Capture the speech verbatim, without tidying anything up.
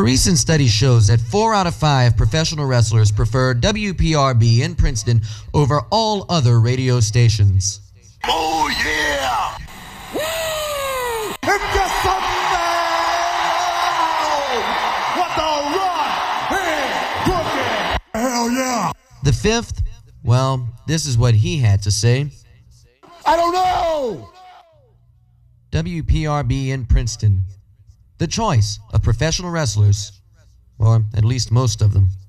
recent study shows that four out of five professional wrestlers prefer W P R B in Princeton over all other radio stations. Oh, yeah! Woo! It's just a what the rock is cooking! Hell yeah! The fifth, well, this is what he had to say. I don't know! W P R B in Princeton. The choice of professional wrestlers, or at least most of them.